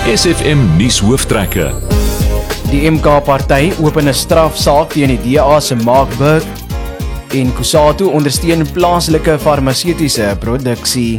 SFM nuushooftrekke. Die MK-party open 'n strafsaak teen die DA se Mark Burke en Kusatu ondersteun plaaslike farmaseutiese produksie.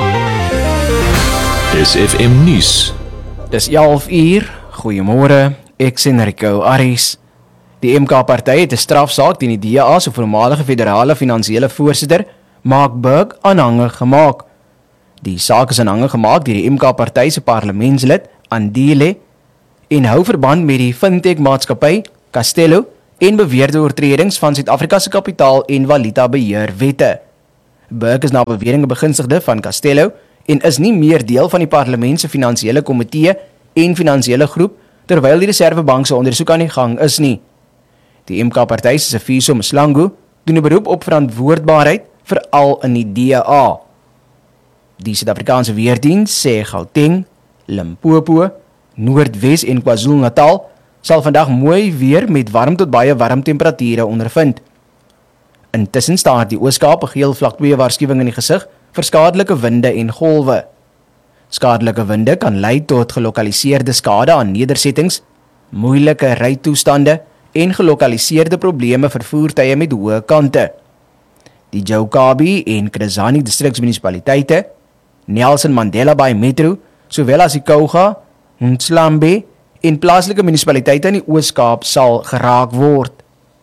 SFM nuus. Dis 11 uur. Goeiemôre. Ek sien Rico Aris. Die MK-party het 'n strafsaak teen die DA se voormalige federale finansiële voorsitter, Mark Burke, aanhangig gemaak. Die saak is aanhangig gemaak deur die MK-party se parlementslid, Andile, en hou verband met die fintech-maatskappy, Castello, en beweerde oortredings van Suid-Afrika se kapitaal- en valuta-beheerwette. Burke is na beweringe begunstigde van Castello en is nie meer deel van die parlement se finansiële komitee en finansiële groep, terwyl die Reservebank se ondersoek aan die gang is nie. Die MK-party se Sifiso Mslangu doen 'n beroep op verantwoordbaarheid veral in die DA. Die Suid-Afrikaanse weerdiens sê Gauteng, Limpopo, Noordwes en KwaZulu-Natal sal vandag mooi weer met warm tot baie warm temperature ondervind. Intussen staar die Oos-Kaap 'n geel vlak 2 waarskuwing in die gesig vir skadelike winde en golwe. Skadelike winde kan lei tot gelokaliseerde skade aan nedersettings, moeilike rytoestande en gelokaliseerde probleme vir voertuie met hoë kante. Die Jokabi en Krizani distriksmunisipaliteite, Nelson Mandela Bay Metro, sowel as die Kouga, Ntslambe en plaaslike munisipaliteite in die Oos-Kaap sal geraak word.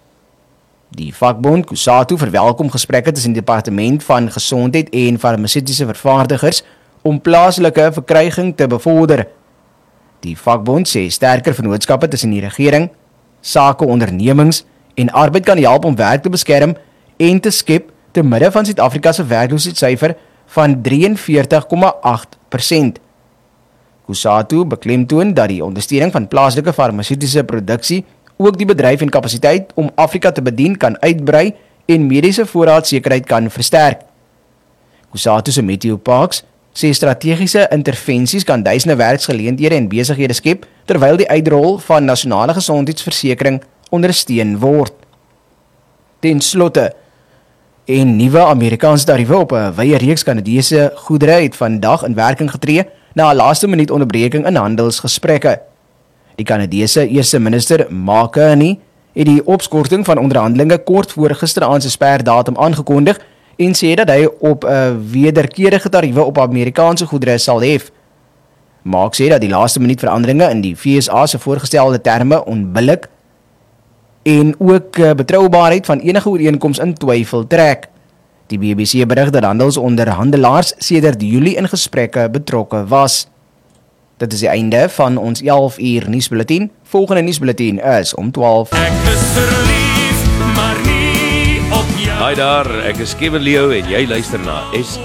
Die vakbond Kusatu verwelkom gesprekke tussen die Departement van Gesondheid en farmaseutiese vervaardigers om plaaslike verkryging te bevorder. Die vakbond sê sterker vennootskappe tussen die regering, sakeondernemings en arbeid kan help om werk te beskerm en te skep te midde van Suid-Afrika se werkloosheidssyfer van 43,8%. Kusatu beklemtoon dat die ondersteuning van plaaslike farmaseutiese produksie ook die bedryf en kapasiteit om Afrika te bedien kan uitbrei en mediese voorraadsekerheid kan versterk. Kusatu se Meteo Parks sê strategiese intervensies kan duisende werksgeleenthede en besighede skep terwyl die uitrol van nasionale gesondheidsversekering ondersteun word. Ten slotte, en nuwe Amerikaanse tariewe op 'n wye reeks Kanadese goedere het vandag in werking getree na 'n laaste minuut onderbreking in handelsgesprekke. Die Kanadese eerste minister Mark Carney het die opskorting van onderhandelinge kort voor gisteraand se sperdatum aangekondig en sê dat hy op 'n wederkerige tariewe op Amerikaanse goedere sal hef. Mark sê dat die laaste minuut veranderinge in die FSA se voorgestelde terme onbillik en ook betroubaarheid van enige ooreenkoms in twyfel trek. Die BBC berig dat handelsonderhandelaars sedert Julie in gesprekke betrokke was. Dit is die einde van ons 11 uur nuusbulletin. Volgende nuusbulletin is om 12. Ek is verlief, maar nie op jou. Hi daar, ek is Kevin Leo en jy luister na